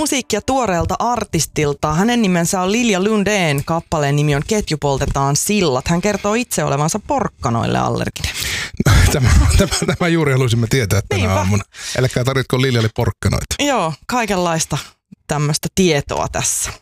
musiikkia tuoreelta artistilta. Hänen nimensä on Lilja Lundén. Kappaleen nimi on Ketju poltetaan sillat. Hän kertoo itse olevansa porkkanoille allerginen. Tämä juuri haluaisimme tietää tänä aamuna. Elikkä tarvitko Liljalle porkkanoita? Joo, kaikenlaista tämmöistä tietoa tässä.